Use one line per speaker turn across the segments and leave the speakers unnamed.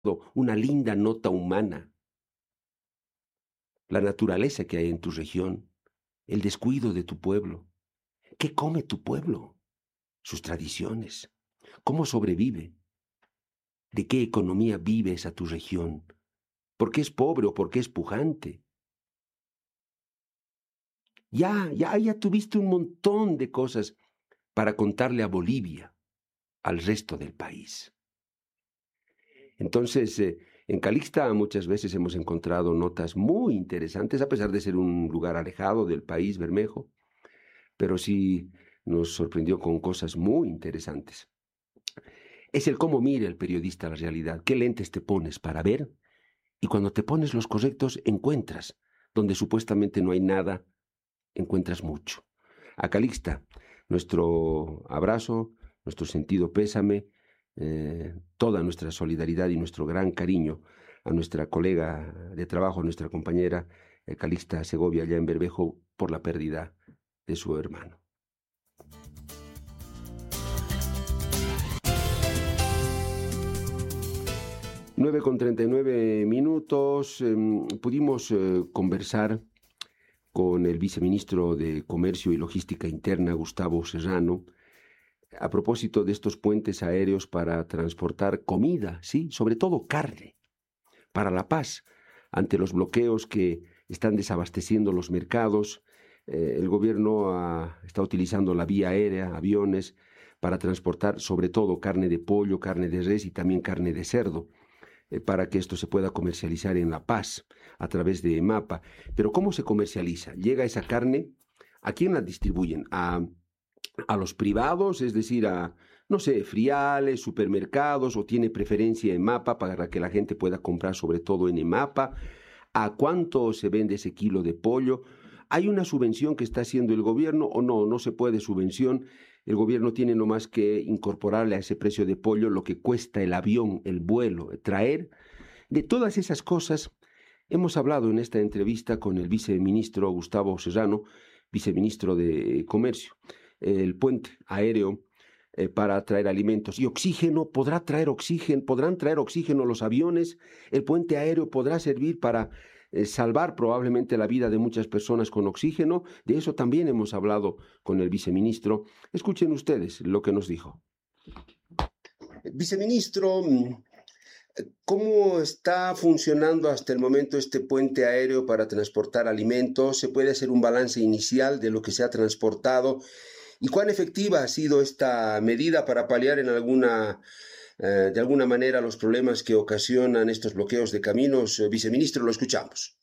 una linda nota humana, la naturaleza que hay en tu región, el descuido de tu pueblo. ¿Qué come tu pueblo? Sus tradiciones. ¿Cómo sobrevive? ¿De qué economía vive esa tu región? ¿Por qué es pobre o por qué es pujante? Ya tuviste un montón de cosas para contarle a Bolivia, al resto del país. Entonces, en Calixta muchas veces hemos encontrado notas muy interesantes, a pesar de ser un lugar alejado del país Bermejo, pero sí nos sorprendió con cosas muy interesantes. Es el cómo mira el periodista la realidad, qué lentes te pones para ver, y cuando te pones los correctos encuentras, donde supuestamente no hay nada, encuentras mucho. A Calixta, nuestro abrazo, nuestro sentido pésame, toda nuestra solidaridad y nuestro gran cariño a nuestra colega de trabajo, a nuestra compañera Calixta Segovia, allá en Bermejo, por la pérdida de su hermano. 9:39. Pudimos conversar con el viceministro de Comercio y Logística Interna, Gustavo Serrano, a propósito de estos puentes aéreos para transportar comida, sí, sobre todo carne, para La Paz, ante los bloqueos que están desabasteciendo los mercados. El gobierno está utilizando la vía aérea, aviones, para transportar sobre todo carne de pollo, carne de res y también carne de cerdo, para que esto se pueda comercializar en La Paz a través de EMAPA. Pero ¿cómo se comercializa? Llega esa carne, ¿a quién la distribuyen? A los privados, es decir, a, no sé, friales, supermercados, o tiene preferencia EMAPA para que la gente pueda comprar sobre todo en EMAPA. ¿A cuánto se vende ese kilo de pollo? ¿Hay una subvención que está haciendo el gobierno o no? No se puede subvención. El gobierno tiene nomás que incorporarle a ese precio de pollo lo que cuesta el avión, el vuelo, traer. De todas esas cosas hemos hablado en esta entrevista con el viceministro Gustavo Serrano, viceministro de Comercio. El puente aéreo para traer alimentos y oxígeno, podrán traer oxígeno los aviones, el puente aéreo podrá servir para salvar probablemente la vida de muchas personas con oxígeno. De eso también hemos hablado con el viceministro. Escuchen ustedes lo que nos dijo. Viceministro, ¿cómo está funcionando hasta el momento este puente aéreo para transportar alimentos? ¿Se puede hacer un balance inicial de lo que se ha transportado? ¿Y cuán efectiva ha sido esta medida para paliar de alguna manera los problemas que ocasionan estos bloqueos de caminos? Viceministro, lo escuchamos.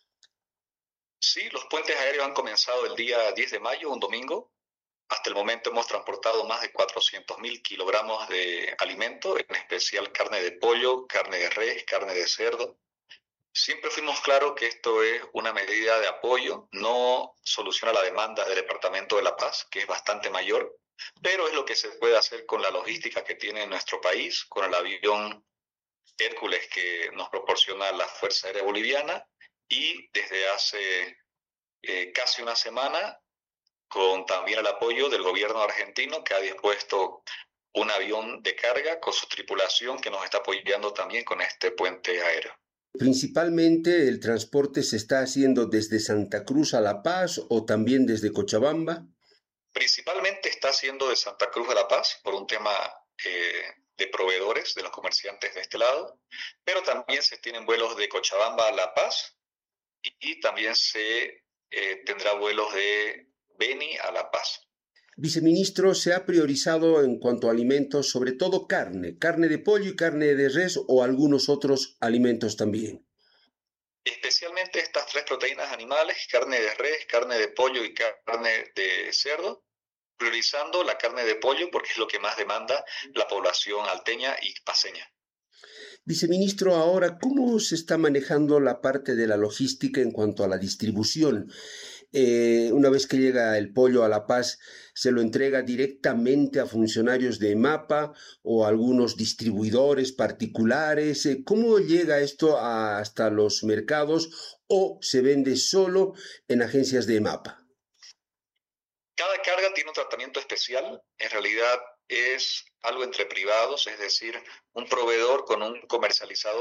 Sí, los puentes aéreos han comenzado el día 10 de mayo, un domingo. Hasta el momento hemos transportado más de 400.000 kilogramos de alimento, en especial carne de pollo, carne de res, carne de cerdo. Siempre fuimos claros que esto es una medida de apoyo, no soluciona la demanda del Departamento de La Paz, que es bastante mayor, pero es lo que se puede hacer con la logística que tiene nuestro país, con el avión Hércules que nos proporciona la Fuerza Aérea Boliviana, y desde hace casi una semana con también el apoyo del gobierno argentino, que ha dispuesto un avión de carga con su tripulación que nos está apoyando también con este puente aéreo.
Principalmente el transporte se está haciendo desde Santa Cruz a La Paz o también desde Cochabamba.
Principalmente está haciendo de Santa Cruz a La Paz por un tema de proveedores, de los comerciantes de este lado, pero también se tienen vuelos de Cochabamba a La Paz y también se tendrá vuelos de Beni a La Paz.
Viceministro, ¿se ha priorizado en cuanto a alimentos, sobre todo carne de pollo y carne de res o algunos otros alimentos también?
Especialmente estas tres proteínas animales, carne de res, carne de pollo y carne de cerdo, priorizando la carne de pollo porque es lo que más demanda la población alteña y paceña.
Viceministro, ahora, ¿cómo se está manejando la parte de la logística en cuanto a la distribución? Una vez que llega el pollo a La Paz, ¿se lo entrega directamente a funcionarios de EMAPA o a algunos distribuidores particulares? ¿Cómo llega esto hasta los mercados o se vende solo en agencias de EMAPA?
Cada carga tiene un tratamiento especial. En realidad, es algo entre privados, es decir, un proveedor con un comercializador